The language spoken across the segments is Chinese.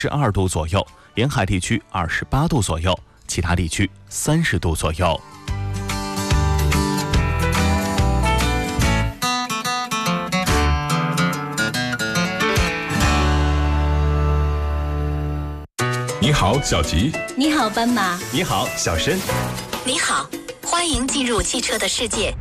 12度左右，沿海地区28度左右，其他地区30度左右。 你好，小吉。 你好，斑马。 你好，小申。 你好，欢迎进入汽车的世界。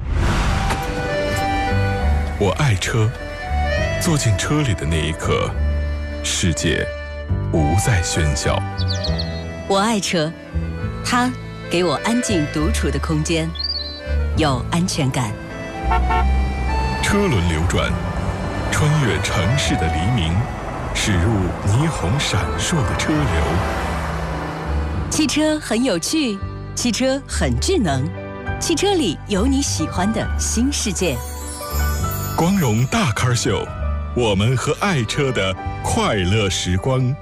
我爱车，坐进车里的那一刻，世界不再喧嚣。 我爱车，它给我安静独处的空间，有安全感。 车轮流转，穿越城市的黎明，驶入霓虹闪烁的车流。 汽车很有趣，汽车很智能，汽车里有你喜欢的新世界。 光荣大咖秀，我们和爱车的快乐时光。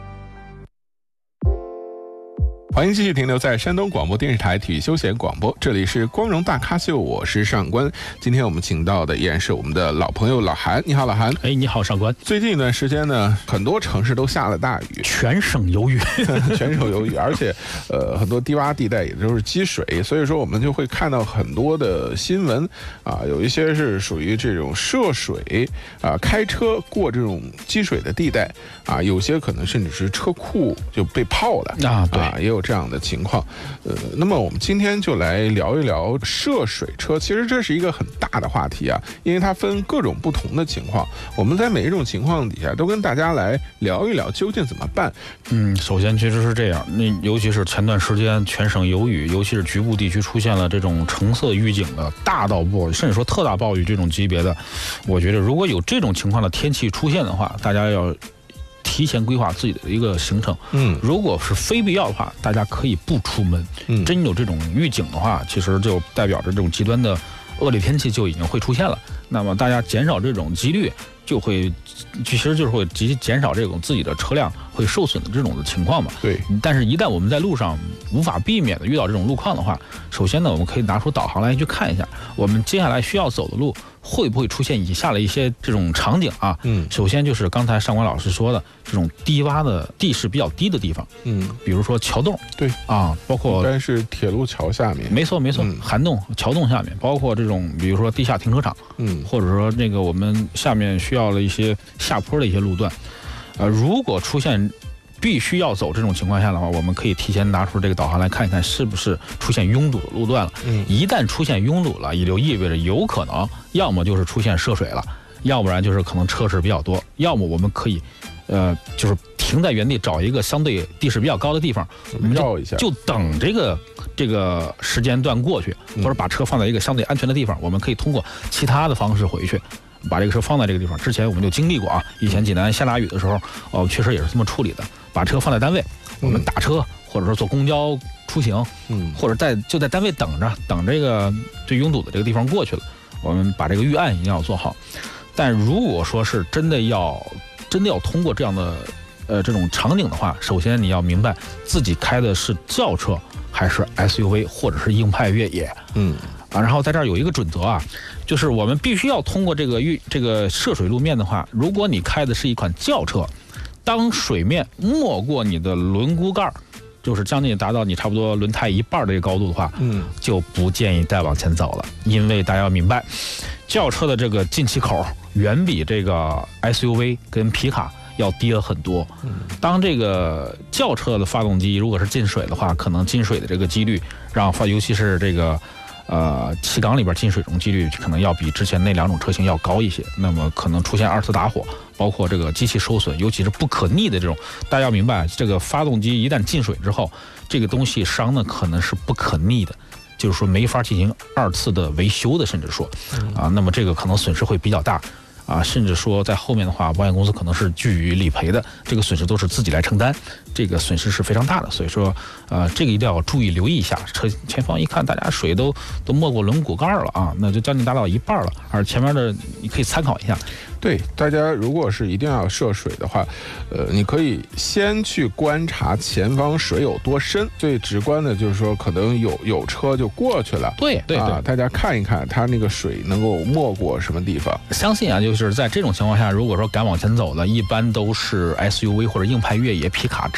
欢迎继续停留在山东广播电视台体育休闲广播，这里是光荣大咖秀，我是上官。今天我们请到的依然是我们的老朋友老韩。你好，老韩。 你好，上官。 最近一段时间呢，很多城市都下了大雨， 全省有雨， 全省有雨，而且很多低洼地带也都是积水，所以说我们就会看到很多的新闻啊，有一些是属于这种涉水啊，开车过这种积水的地带啊，有些可能甚至是车库就被泡了啊，对， 也有这样的情况。那么我们今天就来聊一聊涉水车。其实这是一个很大的话题啊，因为它分各种不同的情况。我们在每一种情况底下都跟大家来聊一聊究竟怎么办。 首先其实是这样，尤其是前段时间全省有雨，尤其是局部地区出现了这种橙色预警的大到暴雨，甚至说特大暴雨这种级别的，我觉得如果有这种情况的天气出现的话，大家要提前规划自己的一个行程。如果是非必要的话，大家可以不出门。真有这种预警的话，其实就代表着这种极端的恶劣天气就已经会出现了。那么大家减少这种几率，其实就是会减少这种自己的车辆会受损的这种的情况嘛。 对。但是，一旦我们在路上无法避免的遇到这种路况的话，首先呢，我们可以拿出导航来去看一下，我们接下来需要走的路会不会出现以下的一些这种场景啊。首先就是刚才上官老师说的这种低洼的地势比较低的地方。比如说桥洞。 对啊，包括但是铁路桥下面。 没错，涵洞、桥洞下面，包括这种比如说地下停车场。或者说那个我们下面需要了一些下坡的一些路段。如果出现必须要走这种情况下的话，我们可以提前拿出这个导航来看一看是不是出现拥堵的路段了。一旦出现拥堵了，也就意味着有可能要么就是出现涉水了，要不然就是可能车势比较多，要么我们可以就是停在原地找一个相对地势比较高的地方，我们绕一下， 就等这个时间段过去，或者把车放在一个相对安全的地方，我们可以通过其他的方式回去。把这个车放在这个地方，之前我们就经历过啊。以前济南下大雨的时候，确实也是这么处理的，把车放在单位，我们打车或者说坐公交出行，或者就在单位等这个最拥堵的这个地方过去了，我们把这个预案一定要做好。但如果说是真的要通过这样的这种场景的话，首先你要明白自己开的是轿车还是 SUV 或者是硬派越野。然后在这儿有一个准则啊，就是我们必须要通过这个涉水路面的话，如果你开的是一款轿车，当水面没过你的轮毂盖，就是将近达到你差不多轮胎一半的这个高度的话，就不建议再往前走了。因为大家要明白，轿车的这个进气口远比这个 SUV 跟皮卡要低了很多。当这个轿车的发动机如果是进水的话，可能进水的这个几率尤其是这个气缸里边进水这种几率可能要比之前那两种车型要高一些，那么可能出现二次打火，包括这个机器受损，尤其是不可逆的这种。大家要明白，这个发动机一旦进水之后，这个东西伤的可能是不可逆的，就是说没法进行二次的维修的，甚至说那么这个可能损失会比较大。甚至说在后面的话，保险公司可能是拒予理赔的，这个损失都是自己来承担，这个损失是非常大的。所以说，这个一定要注意留意一下。车前方一看，大家水都没过轮毂盖了啊，那就将近达到一半了。而前面的你可以参考一下， 对，大家如果是一定要涉水的话，你可以先去观察前方水有多深。最直观的就是说，可能有车就过去了。 对， 大家看一看它那个水能够没过什么地方。 相信啊，就是在这种情况下，如果说敢往前走的，一般都是 SUV 或者硬派越野、皮卡